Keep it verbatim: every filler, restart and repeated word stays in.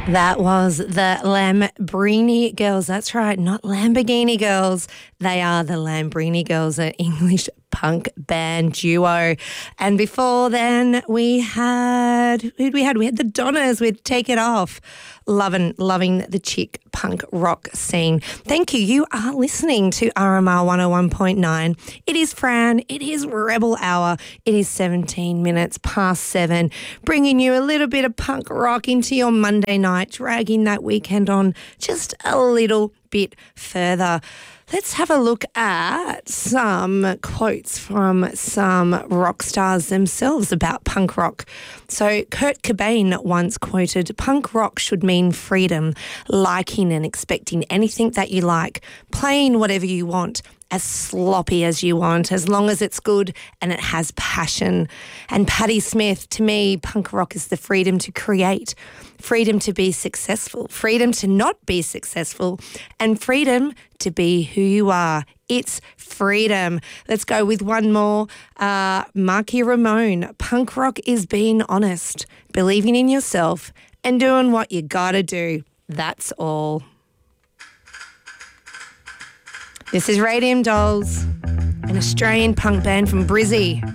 That was the Lambrini Girls. That's right, not Lamborghini Girls. They are the Lambrini Girls, an English punk band duo. And before then, we had, who'd we had? We had the Donnas with Take It Off. Loving, loving the chick punk rock scene. Thank you. You are listening to R M R one oh one point nine. It is Fran. It is Rebel Hour. It is seventeen minutes past seven, bringing you a little bit of punk rock into your Monday night, dragging that weekend on just a little bit further. Let's have a look at some quotes from some rock stars themselves about punk rock. So Kurt Cobain once quoted, "Punk rock should mean freedom, liking and expecting anything that you like, playing whatever you want, as sloppy as you want, as long as it's good and it has passion." And Patti Smith, to me, punk rock is the freedom to create, freedom to be successful, freedom to not be successful, and freedom to be who you are. It's freedom. Let's go with one more. Uh, Marky Ramone, punk rock is being honest, believing in yourself and doing what you gotta do. That's all. This is Radium Dolls, an Australian punk band from Brizzy.